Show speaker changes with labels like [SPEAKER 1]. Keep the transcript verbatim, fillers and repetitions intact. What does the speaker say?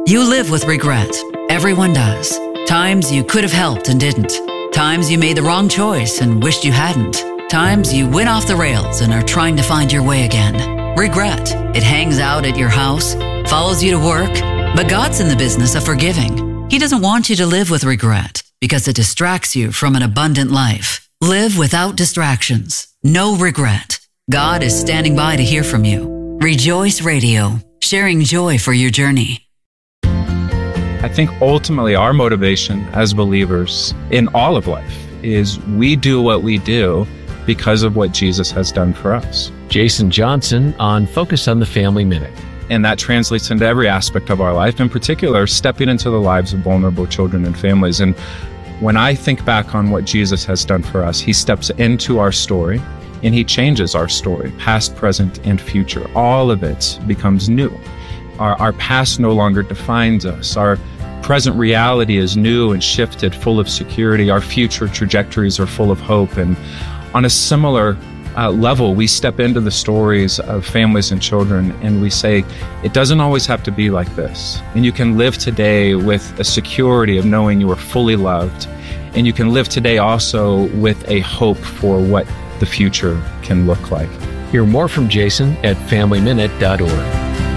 [SPEAKER 1] You live with regret. Everyone does. Times you could have helped and didn't. Times you made the wrong choice and wished you hadn't. Times you went off the rails and are trying to find your way again. Regret. It hangs out at your house, follows you to work, but God's in the business of forgiving. He doesn't want you to live with regret because it distracts you from an abundant life. Live without distractions. No regret. God is standing by to hear from you. Rejoice Radio, sharing joy for your journey.
[SPEAKER 2] I think ultimately our motivation as believers in all of life is we do what we do because of what Jesus has done for us.
[SPEAKER 3] Jason Johnson on Focus on the Family Minute.
[SPEAKER 2] And that translates into every aspect of our life, in particular, stepping into the lives of vulnerable children and families. And when I think back on what Jesus has done for us, he steps into our story and he changes our story, past, present, and future. All of it becomes new. Our, our past no longer defines us. Our present reality is new and shifted, full of security. Our future trajectories are full of hope. And on a similar uh, level, we step into the stories of families and children and we say, it doesn't always have to be like this. And you can live today with a security of knowing you are fully loved. And you can live today also with a hope for what the future can look like.
[SPEAKER 3] Hear more from Jason at family minute dot org.